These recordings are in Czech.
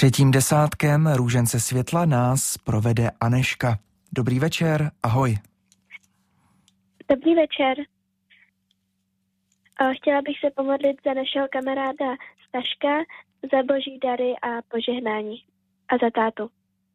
Třetím desátkem Růžence světla nás provede Aneška. Dobrý večer, ahoj. Dobrý večer. Chtěla bych se pomodlit za našeho kamaráda Staška, za boží dary a požehnání a za tátu.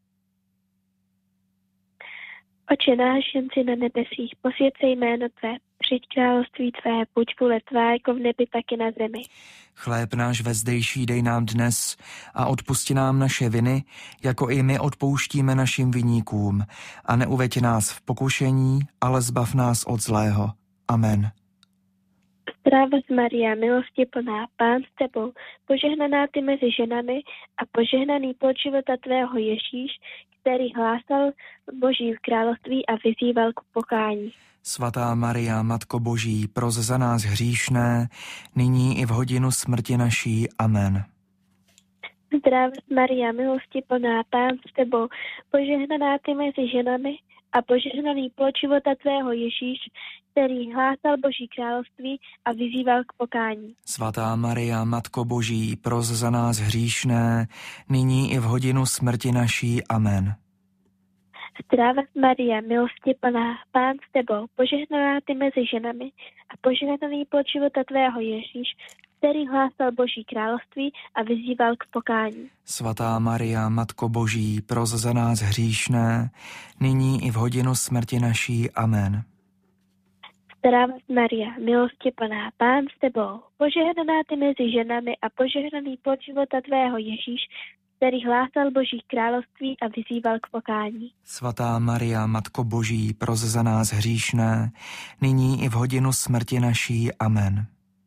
Oče náš, jen si na nebesích, posvěd se jméno tvé, přijď království tvé, buď vůle tvá, jako v nebi, tak i na zemi. Chléb náš vezdejší dej nám dnes a odpusti nám naše viny, jako i my odpouštíme našim viníkům. A neuveď nás v pokušení, ale zbav nás od zlého. Amen. Zdráva Maria, milosti plná, Pán s tebou, požehnaná ty mezi ženami a požehnaný plod života tvého Ježíš, který hlásal Boží království a vyzýval k pokání. Svatá Maria, Matko Boží, pros za nás hříšné, nyní i v hodinu smrti naší. Amen. Zdráva Maria, milosti plná, Pán s tebou, požehnaná ty mezi ženami a požehnaný plod života tvého Ježíš, který hlásal Boží království a vyzýval k pokání. Svatá Maria, Matko Boží, pros za nás hříšné, nyní i v hodinu smrti naší. Amen. Zdráva Maria, milosti plná, Pán s tebou, požehnaná ty mezi ženami a požehnaný plod života tvého Ježíš, který hlásal Boží království a vyzýval k pokání. Svatá Maria, Matko Boží, pros za nás hříšné, nyní i v hodinu smrti naší. Amen. Zdráva Maria, milosti plná, Pán s tebou, požehnaná ty mezi ženami a požehnaný plod života tvého Ježíš, který hlásal Boží království a vyzýval k pokání. Svatá Maria, Matko Boží, pros za nás hříšné, nyní i v hodinu smrti naší. Amen.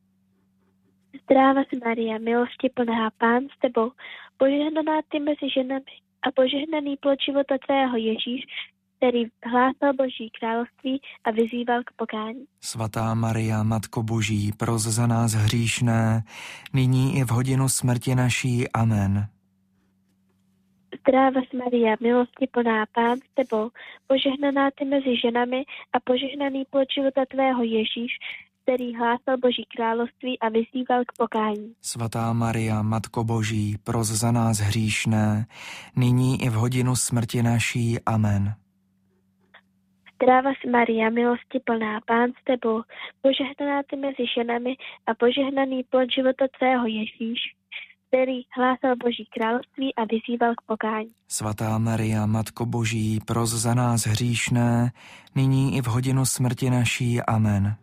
Zdráva Maria, milosti plná, Pán s tebou, požehnaná ty mezi ženami a požehnaný plod života tvého Ježíš, který hlásal Boží království a vyzýval k pokání. Svatá Maria, Matko Boží, pros za nás hříšné, nyní i v hodinu smrti naší. Amen. Zdráva Maria, milosti plná, Pán s tebou, požehnaná ty mezi ženami a požehnaný plod života tvého Ježíš, který hlásal Boží království a vyzýval k pokání. Svatá Maria, Matko Boží, pros za nás hříšné, nyní i v hodinu smrti naší. Amen. Zdráva Maria, milosti plná, Pán s tebou, požehnaná ty mezi ženami a požehnaný plod života tvého Ježíš, který hlásal Boží království a vyzýval k pokání. Svatá Maria, Matko Boží, pros za nás hříšné, nyní i v hodinu smrti naší. Amen.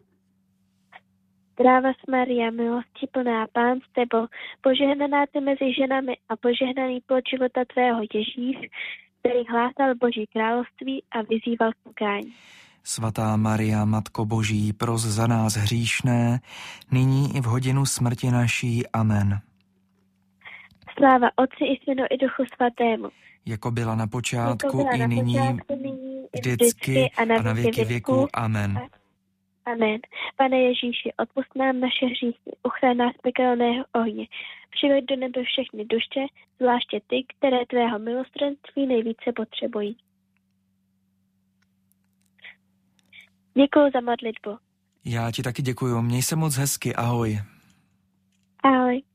Zdráva Maria, milosti plná, Pán s tebou, požehnaná ty mezi ženami a požehnaný plod života tvého Ježíš, který hlásal Boží království a vyzýval k pokání. Svatá Maria, Matko Boží, pros za nás hříšné, nyní i v hodinu smrti naší. Amen. Sláva Otci i Synu i Duchu Svatému. Jako byla na počátku, i nyní, vždycky a na věky věků. Amen. Amen. Pane Ježíši, odpusť nám naše hříchy, uchraň nás pekelného ohně. Přiveď do nebe všechny duše, zvláště ty, které tvého milostrenství nejvíce potřebují. Děkuji za modlitbu. Já ti taky děkuju. Měj se moc hezky. Ahoj. Ahoj.